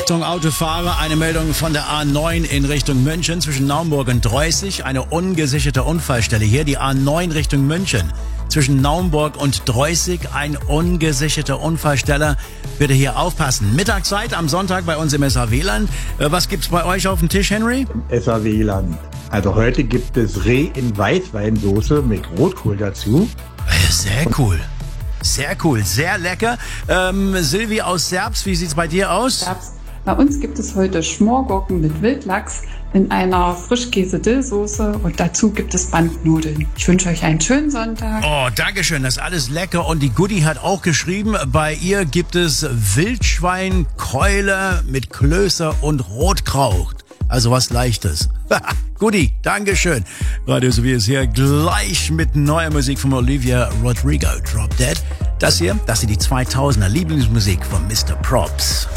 Achtung Autofahrer, eine Meldung von der A9 in Richtung München zwischen Naumburg und Droyßig. Eine ungesicherte Unfallstelle hier, die A9 Richtung München. Zwischen Naumburg und Droyßig, ein ungesicherter Unfallstelle. Bitte hier aufpassen. Mittagszeit am Sonntag bei uns im SAW-Land. Was gibt's bei euch auf dem Tisch, Henry? Im SAW-Land. Also heute gibt es Reh in Weißweinsoße mit Rotkohl dazu. Sehr cool. Sehr cool, sehr lecker. Silvi aus Serbs, wie sieht's bei dir aus? Serbs. Bei uns gibt es heute Schmorgurken mit Wildlachs in einer Frischkäse-Dillsoße und dazu gibt es Bandnudeln. Ich wünsche euch einen schönen Sonntag. Oh, dankeschön, das ist alles lecker. Und die Goodie hat auch geschrieben, bei ihr gibt es Wildschweinkeule mit Klöße und Rotkraut. Also was Leichtes. Goodie, dankeschön. Radio SW ist hier gleich mit neuer Musik von Olivia Rodrigo, Drop Dead. Das hier die 2000er Lieblingsmusik von Mr. Props.